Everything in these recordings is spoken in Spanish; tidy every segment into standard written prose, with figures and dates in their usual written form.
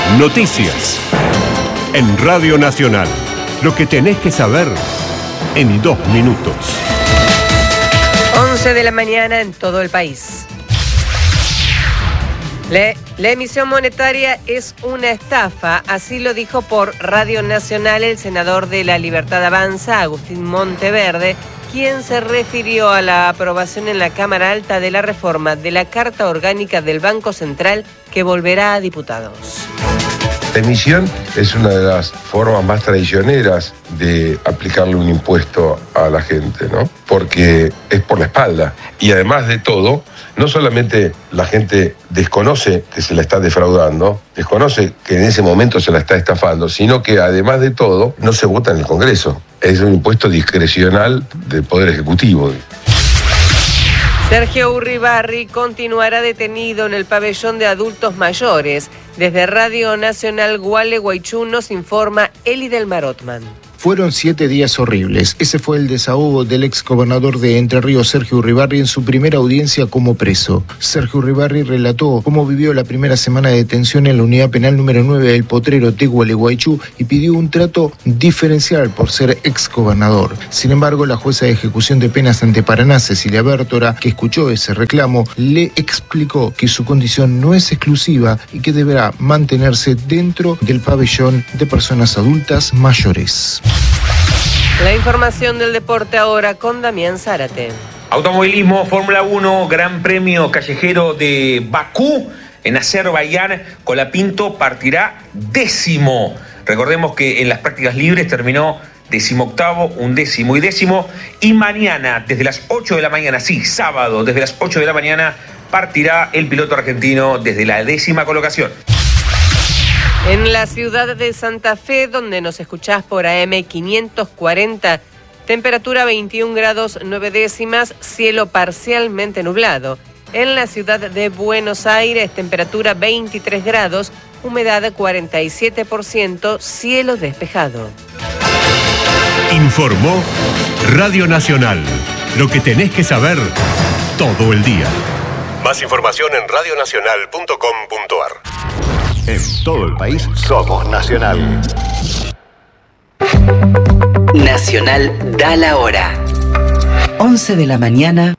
Noticias. En Radio Nacional. Lo que tenés que saber en 2 minutos. 11 de la mañana en todo el país. La emisión monetaria es una estafa, así lo dijo por Radio Nacional el senador de La Libertad Avanza, Agustín Monteverde, quien se refirió a la aprobación en la Cámara Alta de la reforma de la Carta Orgánica del Banco Central que volverá a diputados. La emisión es una de las formas más traicioneras de aplicarle un impuesto a la gente, ¿no? Porque es por la espalda. Y además de todo, no solamente la gente desconoce que se la está defraudando, desconoce que en ese momento se la está estafando, sino que además de todo, no se vota en el Congreso. Es un impuesto discrecional del Poder Ejecutivo. Sergio Urribarri continuará detenido en el pabellón de adultos mayores. Desde Radio Nacional Gualeguaychú nos informa Eli del Marotman. Fueron 7 días horribles. Ese fue el desahogo del exgobernador de Entre Ríos, Sergio Urribarri, en su primera audiencia como preso. Sergio Urribarri relató cómo vivió la primera semana de detención en la unidad penal número 9 del Potrero de Gualeguaychú y pidió un trato diferencial por ser exgobernador. Sin embargo, la jueza de ejecución de penas ante Paraná, Cecilia Bértora, que escuchó ese reclamo, le explicó que su condición no es exclusiva y que deberá mantenerse dentro del pabellón de personas adultas mayores. La información del deporte ahora con Damián Zárate. Automovilismo, Fórmula 1, Gran Premio Callejero de Bakú en Azerbaiyán. Colapinto partirá 10º. Recordemos que en las prácticas libres terminó 18º, 11º y 10º. Y mañana, desde las 8 de la mañana, sí, sábado, desde las 8 de la mañana, partirá el piloto argentino desde la 10ª colocación. En la ciudad de Santa Fe, donde nos escuchás por AM 540, temperatura 21 grados 9 décimas, cielo parcialmente nublado. En la ciudad de Buenos Aires, temperatura 23 grados, humedad 47%, cielo despejado. Informó Radio Nacional. Lo que tenés que saber todo el día. Más información en radionacional.com.ar. En todo el país somos Nacional. Nacional da la hora. 11 de la mañana,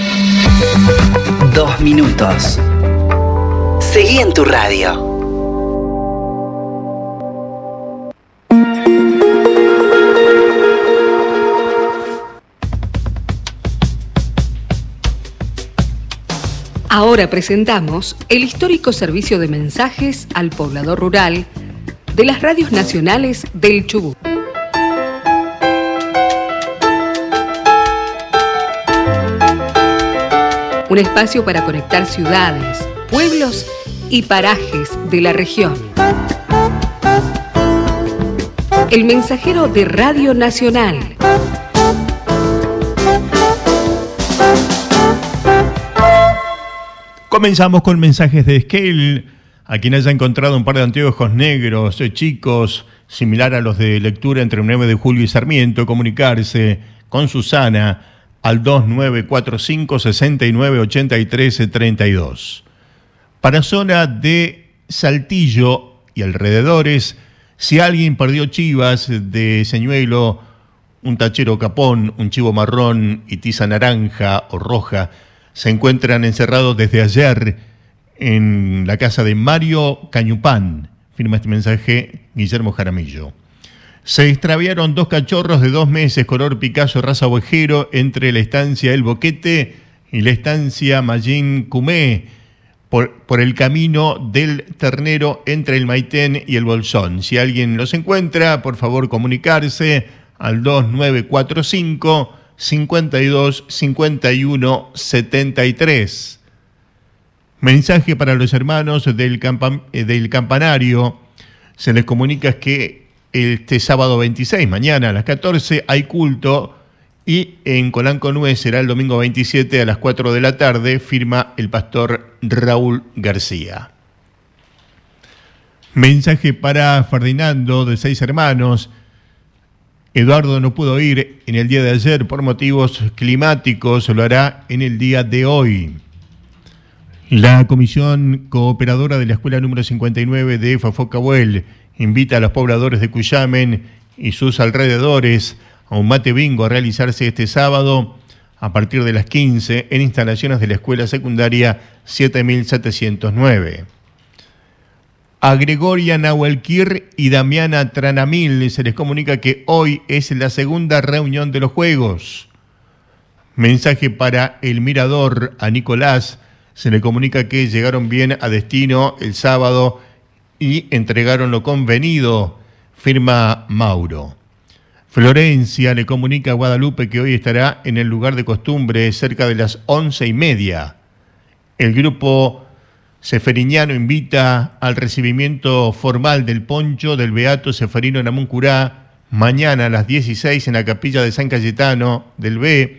2 minutos. Seguí en tu radio. Ahora presentamos el histórico servicio de mensajes al poblador rural de las radios nacionales del Chubut. Un espacio para conectar ciudades, pueblos y parajes de la región. El mensajero de Radio Nacional. Comenzamos con mensajes de Esquel, a quien haya encontrado un par de anteojos negros, chicos, similar a los de lectura entre 9 de julio y Sarmiento, comunicarse con Susana al 2945-698332. Para zona de Saltillo y alrededores, si alguien perdió chivas de señuelo, un tachero capón, un chivo marrón y tiza naranja o roja, se encuentran encerrados desde ayer en la casa de Mario Cañupán. Firma este mensaje Guillermo Jaramillo. Se extraviaron 2 cachorros de 2 meses, color Picasso, raza ovejero, entre la estancia El Boquete y la estancia Mallín Cumé, por el camino del Ternero entre el Maitén y el Bolsón. Si alguien los encuentra, por favor comunicarse al 2945 52 51 73. Mensaje para los hermanos del campanario. Se les comunica que este sábado 26, mañana a las 14, hay culto, y en Colanco Nuez será el domingo 27 a las 4 de la tarde, firma el pastor Raúl García. Mensaje para Ferdinando, de 6 hermanos. Eduardo no pudo ir en el día de ayer por motivos climáticos, lo hará en el día de hoy. La Comisión Cooperadora de la Escuela número 59 de Fafocahuel invita a los pobladores de Cuyamen y sus alrededores a un mate bingo a realizarse este sábado a partir de las 15 en instalaciones de la Escuela Secundaria 7709. A Gregoria Nahuelquir y Damiana Tranamil se les comunica que hoy es la segunda reunión de los Juegos. Mensaje para El Mirador. A Nicolás se le comunica que llegaron bien a destino el sábado y entregaron lo convenido. Firma Mauro. Florencia le comunica a Guadalupe que hoy estará en el lugar de costumbre cerca de las 11:30. El grupo Seferiñano invita al recibimiento formal del poncho del Beato Seferino Namuncurá mañana a las 16 en la capilla de San Cayetano del B.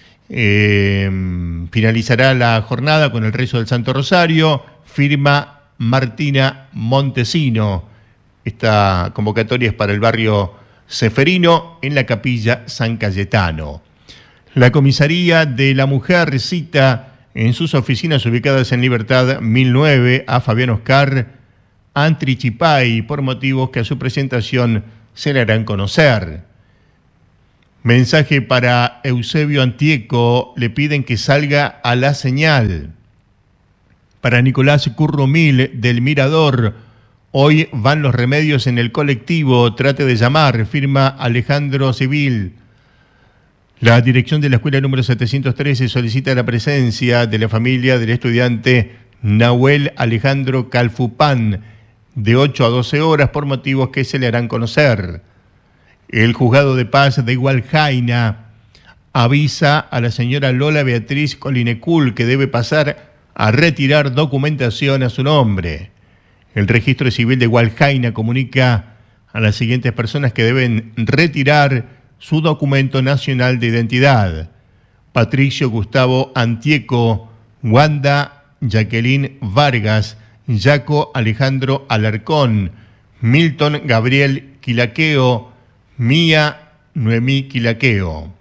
Finalizará la jornada con el rezo del Santo Rosario. Firma Martina Montesino. Esta convocatoria es para el barrio Seferino en la capilla San Cayetano. La Comisaría de la Mujer cita en sus oficinas ubicadas en Libertad 1009 a Fabián Oscar Antrichipay por motivos que a su presentación se le harán conocer. Mensaje para Eusebio Antieco, le piden que salga a la señal. Para Nicolás Currumil del Mirador, hoy van los remedios en el colectivo, trate de llamar, firma Alejandro Civil. La dirección de la escuela número 713 solicita la presencia de la familia del estudiante Nahuel Alejandro Calfupán de 8 a 12 horas por motivos que se le harán conocer. El juzgado de paz de Igualjaina avisa a la señora Lola Beatriz Colinecul que debe pasar a retirar documentación a su nombre. El registro civil de Igualjaina comunica a las siguientes personas que deben retirar su documento nacional de identidad: Patricio Gustavo Antieco, Wanda Jacqueline Vargas, Jaco Alejandro Alarcón, Milton Gabriel Quilaqueo, Mía Noemí Quilaqueo.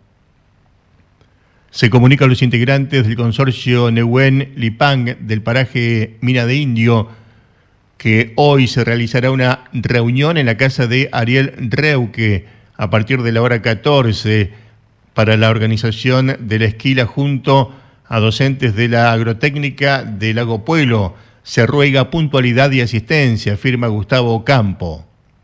Se comunica a los integrantes del consorcio Nehuen Lipang del paraje Mina de Indio que hoy se realizará una reunión en la casa de Ariel Reuque a partir de la hora 14 para la organización de la esquila junto a docentes de la agrotécnica de Lago Pueblo. Se ruega puntualidad y asistencia, firma Gustavo Ocampo.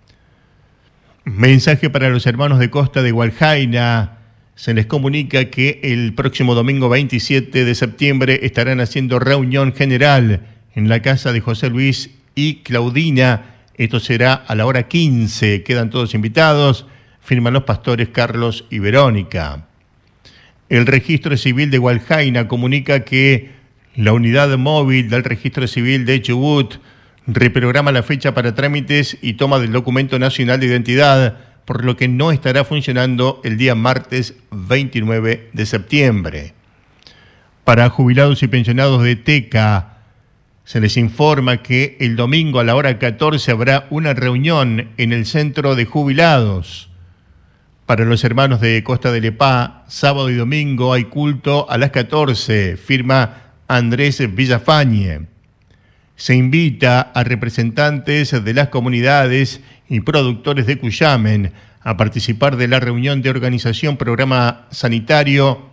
Mensaje para los hermanos de Costa de Igualjaina. Se les comunica que el próximo domingo 27 de septiembre estarán haciendo reunión general en la casa de José Luis y Claudina. Esto será a la hora 15. Quedan todos invitados. Firman los pastores Carlos y Verónica. El registro civil de Igualjaina comunica que la unidad móvil del registro civil de Chubut reprograma la fecha para trámites y toma del documento nacional de identidad, por lo que no estará funcionando el día martes 29 de septiembre. Para jubilados y pensionados de TECA, se les informa que el domingo a la hora 14 habrá una reunión en el centro de jubilados. Para los hermanos de Costa del Epá, sábado y domingo hay culto a las 14, firma Andrés Villafañe. Se invita a representantes de las comunidades y productores de Cuyamen a participar de la reunión de organización programa sanitario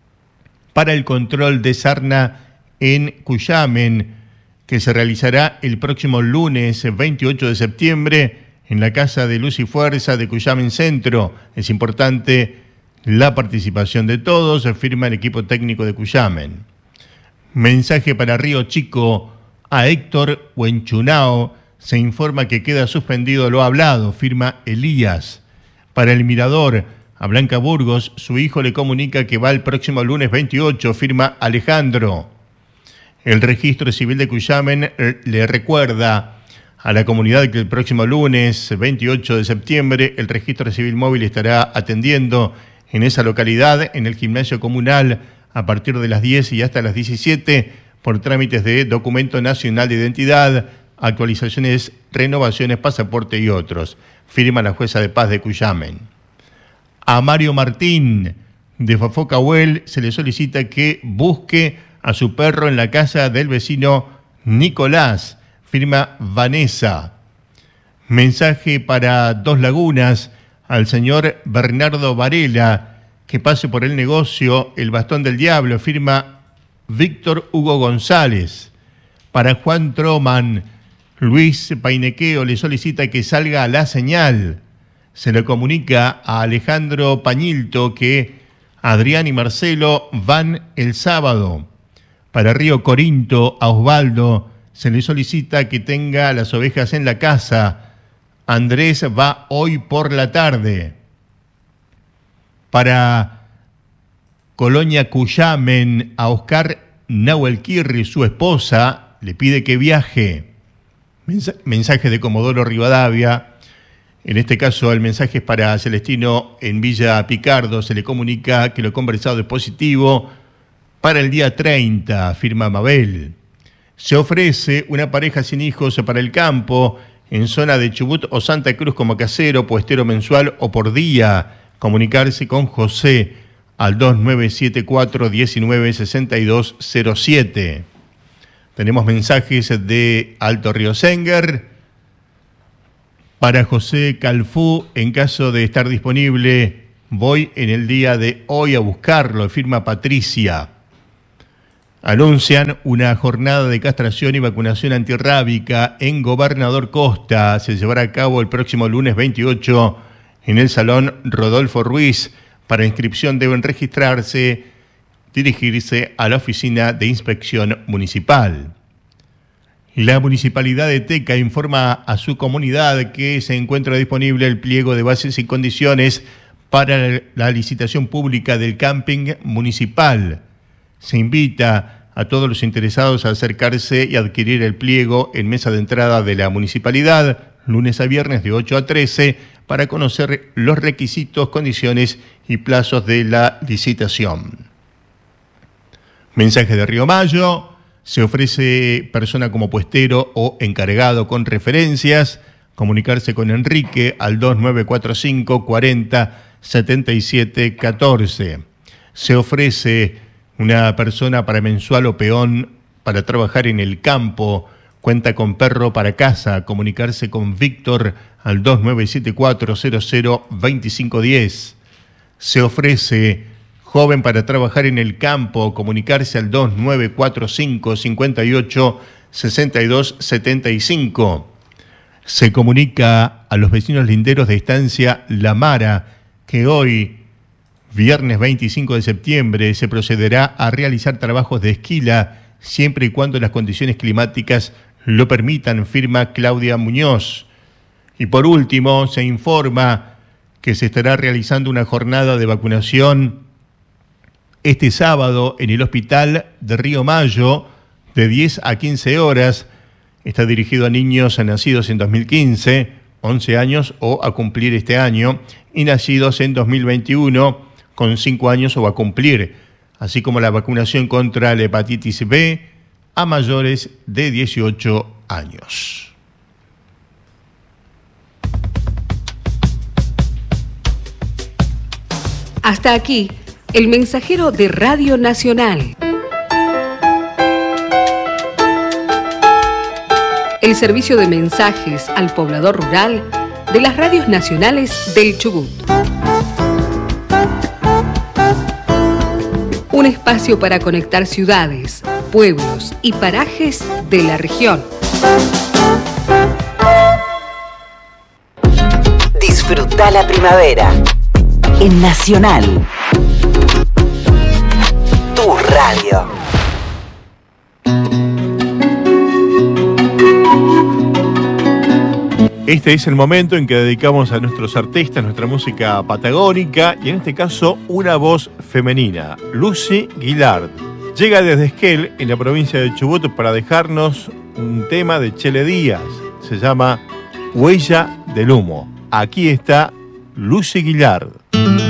para el control de sarna en Cuyamen, que se realizará el próximo lunes 28 de septiembre en la Casa de Luz y Fuerza de Cuyamen Centro. Es importante la participación de todos, firma el equipo técnico de Cuyamen. Mensaje para Río Chico. A Héctor Huenchunao se informa que queda suspendido lo hablado, firma Elías. Para El Mirador, a Blanca Burgos, su hijo le comunica que va el próximo lunes 28, firma Alejandro. El registro civil de Cuyamen le recuerda a la comunidad que el próximo lunes 28 de septiembre el registro civil móvil estará atendiendo en esa localidad en el gimnasio comunal a partir de las 10 y hasta las 17 por trámites de documento nacional de identidad, actualizaciones, renovaciones, pasaporte y otros. Firma la jueza de paz de Cuyamen. A Mario Martín de Fafocahuel se le solicita que busque a su perro en la casa del vecino Nicolás, firma Vanessa. Mensaje para Dos Lagunas, al señor Bernardo Varela, que pase por el negocio El Bastón del Diablo, firma Víctor Hugo González. Para Juan Troman, Luis Painequeo le solicita que salga a La Señal. Se le comunica a Alejandro Pañilto que Adrián y Marcelo van el sábado. Para Río Corinto, a Osvaldo se le solicita que tenga las ovejas en la casa. Andrés va hoy por la tarde. Para Colonia Cuyamen, a Oscar Nahuelquirri, su esposa, le pide que viaje. Mensaje de Comodoro Rivadavia. En este caso, el mensaje es para Celestino en Villa Picardo. Se le comunica que lo conversado es positivo para el día 30, firma Mabel. Se ofrece una pareja sin hijos para el campo en zona de Chubut o Santa Cruz como casero, puestero mensual o por día. Comunicarse con José al 2974-196207. Tenemos mensajes de Alto Río Senger. Para José Calfú, en caso de estar disponible, voy en el día de hoy a buscarlo, firma Patricia. Anuncian una jornada de castración y vacunación antirrábica en Gobernador Costa. Se llevará a cabo el próximo lunes 28 en el Salón Rodolfo Ruiz. Para inscripción deben registrarse, dirigirse a la Oficina de Inspección Municipal. La Municipalidad de Teca informa a su comunidad que se encuentra disponible el pliego de bases y condiciones para la licitación pública del camping municipal. Se invita a todos los interesados a acercarse y adquirir el pliego en mesa de entrada de la municipalidad, lunes a viernes de 8 a 13, para conocer los requisitos, condiciones y plazos de la licitación. Mensaje de Río Mayo. Se ofrece persona como puestero o encargado con referencias. Comunicarse con Enrique al 2945 40 77 14. Se ofrece una persona para mensual o peón para trabajar en el campo. Cuenta con perro para casa. Comunicarse con Víctor al 2974 00 2510. Se ofrece joven para trabajar en el campo. Comunicarse al 2945 58 62 75. Se comunica a los vecinos linderos de Estancia La Mara que hoy, viernes 25 de septiembre, se procederá a realizar trabajos de esquila siempre y cuando las condiciones climáticas lo permitan, firma Claudia Muñoz. Y por último, se informa que se estará realizando una jornada de vacunación este sábado en el Hospital de Río Mayo de 10 a 15 horas. Está dirigido a niños nacidos en 2015, 11 años o a cumplir este año, y nacidos en 2021 con 5 años o a cumplir, así como la vacunación contra la hepatitis B a mayores de 18 años. Hasta aquí, el mensajero de Radio Nacional. El servicio de mensajes al poblador rural de las radios nacionales del Chubut. Un espacio para conectar ciudades, pueblos y parajes de la región. Disfruta la primavera en Nacional. Tu radio. Este es el momento en que dedicamos a nuestros artistas nuestra música patagónica y en este caso una voz femenina, Lucy Guillard. Llega desde Esquel, en la provincia de Chubut, para dejarnos un tema de Chele Díaz. Se llama Huella del Humo. Aquí está Lucy Guillard.